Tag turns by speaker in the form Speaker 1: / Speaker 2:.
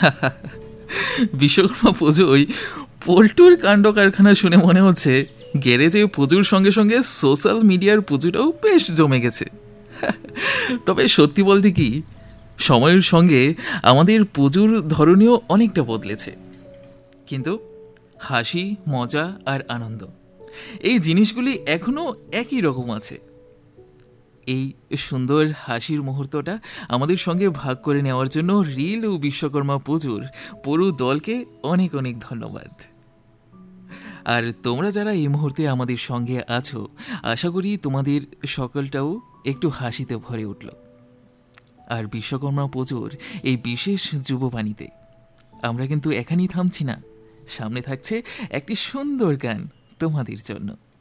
Speaker 1: বিশ্বকর্মা পুজোয় পল্টুর কাণ্ড কারখানা শুনে মনে হচ্ছে গ্যারেজে পুজোর সঙ্গে সঙ্গে সোশ্যাল মিডিয়ার পুজোটাও বেশ জমে গেছে। তবে সত্যি বলতে কি, সময়ের সঙ্গে আমাদের পুজোর ধরনীয় অনেকটা বদলেছে, কিন্তু হাসি, মজা আর আনন্দ এই জিনিসগুলি এখনও একই রকম আছে। এই সুন্দর হাসির মুহূর্তটা আমাদের সঙ্গে ভাগ করে নেওয়ার জন্য রিল ও বিশ্বকর্মা পুজোর পুরো দলকে অনেক অনেক ধন্যবাদ। আর তোমরা যারা এই মুহূর্তে আমাদের সঙ্গে আছো, আশা করি তোমাদের সকালটাও একটু হাসিতে ভরে উঠল। আর বিশ্বকর্মা পুজোর এই বিশেষ যুববাণীতে আমরা কিন্তু এখানেই থামছি না, সামনে থাকছে একটি সুন্দর গান তোমাদের জন্য।